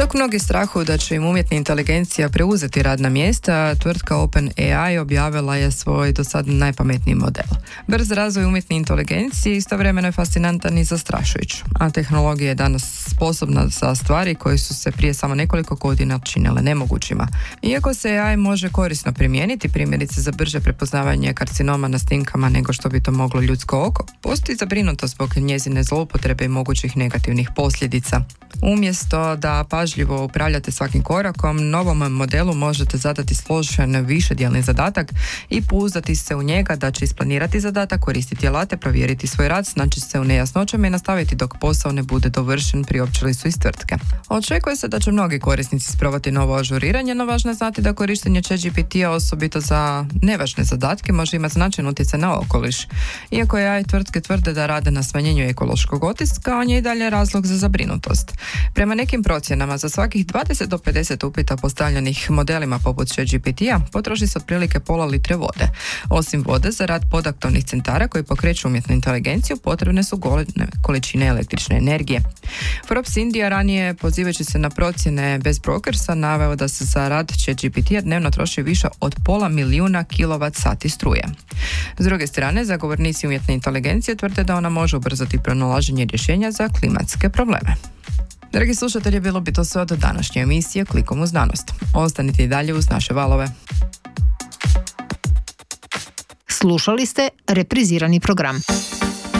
Dok mnogi strahuju da će im umjetna inteligencija preuzeti radna mjesta, tvrtka OpenAI objavila je svoj do sad najpametniji model. Brz razvoj umjetne inteligencije istovremeno je fascinantan i zastrašujuć, a tehnologija je danas sposobna za stvari koje su se prije samo nekoliko godina činile nemogućima. Iako se AI može korisno primijeniti, primjerice za brže prepoznavanje karcinoma na snimkama nego što bi to moglo ljudsko oko, postoji zabrinutost zbog njezine zloupotrebe i mogućih negativnih posljedica. Umjesto da pažljivo upravljate svakim korakom, novom modelu možete zadati složen višedijelni zadatak i pouzdati se u njega da će isplanirati zadatak, koristiti alate, provjeriti svoj rad, snaći se u nejasnoćama i nastaviti dok posao ne bude dovršen, priopćili su iz tvrtke. Očekuje se da će mnogi korisnici sprovati novo ažuriranje, no važno je znati da korištenje ChatGPT-a osobito za nevažne zadatke može imati značajan utjecaj na okoliš. Iako AI tvrtke tvrde da rade na smanjenju ekološkog otiska, on je i dalje razlog za zabrinutost. Prema nekim procjenama, za svakih 20 do 50 upita postavljenih modelima poput ChatGPT-a potroši se otprilike pola litre vode. Osim vode, za rad podatkovnih centara koji pokreću umjetnu inteligenciju potrebne su goleme količine električne energije. Forbes India ranije, pozivajući se na procjene bez brokersa, naveo da se za rad ChatGPT-a dnevno troši više od 500.000 kWh struje. S druge strane, zagovornici umjetne inteligencije tvrde da ona može ubrzati pronalaženje rješenja za klimatske probleme. Dragi slušatelji, bilo bi to sve od današnje emisije Klikom u znanost. Ostanite i dalje uz naše valove. Slušali ste reprizirani program.